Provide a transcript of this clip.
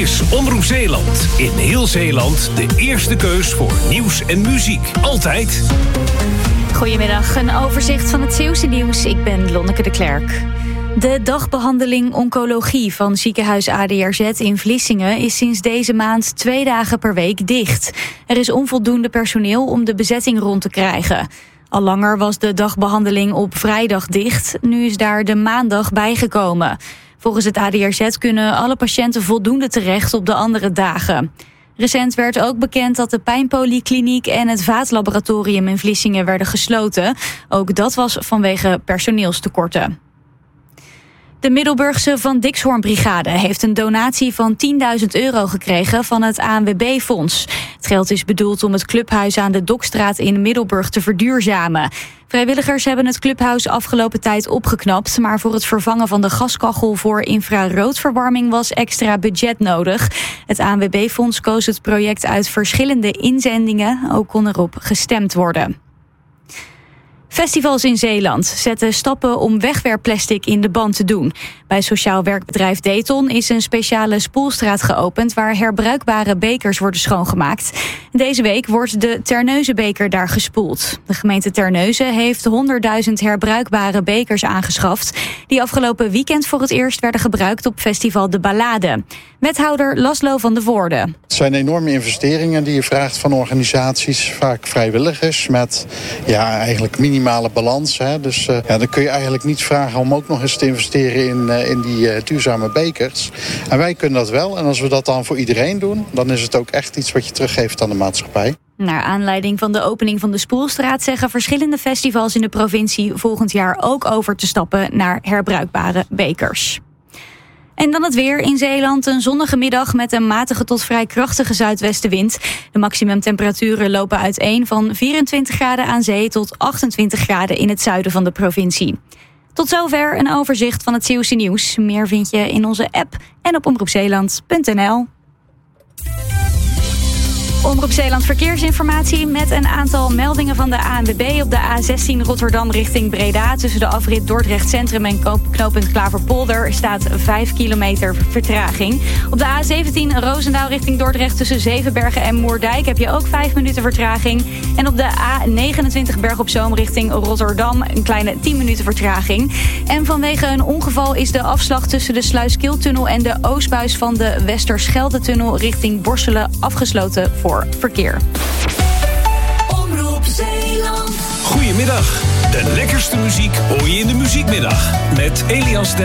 is Omroep Zeeland. In heel Zeeland de eerste keus voor nieuws en muziek. Altijd. Goedemiddag, een overzicht van het Zeeuwse nieuws. Ik ben Lonneke de Klerk. De dagbehandeling oncologie van ziekenhuis ADRZ in Vlissingen is sinds deze maand 2 dagen per week dicht. Er is onvoldoende personeel om de bezetting rond te krijgen. Al langer was de dagbehandeling op vrijdag dicht. Nu is daar de maandag bijgekomen. Volgens het ADRZ kunnen alle patiënten voldoende terecht op de andere dagen. Recent werd ook bekend dat de pijnpolykliniek en het vaatlaboratorium in Vlissingen werden gesloten. Ook dat was vanwege personeelstekorten. De Middelburgse Van Dixhoorn-brigade heeft een donatie van €10.000 gekregen van het ANWB-fonds. Het geld is bedoeld om het clubhuis aan de Dokstraat in Middelburg te verduurzamen. Vrijwilligers hebben het clubhuis afgelopen tijd opgeknapt, maar voor het vervangen van de gaskachel voor infraroodverwarming was extra budget nodig. Het ANWB-fonds koos het project uit verschillende inzendingen. Ook kon erop gestemd worden. Festivals in Zeeland zetten stappen om wegwerpplastic in de ban te doen. Bij sociaal werkbedrijf Dayton is een speciale spoelstraat geopend waar herbruikbare bekers worden schoongemaakt. Deze week wordt de Terneuzenbeker daar gespoeld. De gemeente Terneuzen heeft 100.000 herbruikbare bekers aangeschaft, die afgelopen weekend voor het eerst werden gebruikt op festival De Ballade. Wethouder Laszlo van de Voorde. Het zijn enorme investeringen die je vraagt van organisaties, vaak vrijwilligers, met eigenlijk minimale balans. Hè. Dus dan kun je eigenlijk niet vragen om ook nog eens te investeren in die duurzame bekers. En wij kunnen dat wel. En als we dat dan voor iedereen doen, dan is het ook echt iets wat je teruggeeft aan de maatschappij. Naar aanleiding van de opening van de spoelstraat zeggen verschillende festivals in de provincie volgend jaar ook over te stappen naar herbruikbare bekers. En dan het weer in Zeeland. Een zonnige middag met een matige tot vrij krachtige zuidwestenwind. De maximumtemperaturen lopen uiteen van 24 graden aan zee tot 28 graden in het zuiden van de provincie. Tot zover een overzicht van het Zeeuwse nieuws. Meer vind je in onze app en op omroepzeeland.nl. Omroep Zeeland verkeersinformatie met een aantal meldingen van de ANWB op de A16 Rotterdam richting Breda. Tussen de afrit Dordrecht Centrum en knooppunt Klaverpolder staat 5 kilometer vertraging. Op de A17 Roosendaal richting Dordrecht tussen Zevenbergen en Moerdijk heb je ook 5 minuten vertraging. En op de A29 Berg op Zoom richting Rotterdam een kleine 10 minuten vertraging. En vanwege een ongeval is de afslag tussen de Sluiskiltunnel en de Oostbuis van de Westerschelde-tunnel richting Borselen afgesloten voor verkeer. Omroep Zeeland. Goedemiddag. De lekkerste muziek hoor je in de Muziekmiddag. Met Elias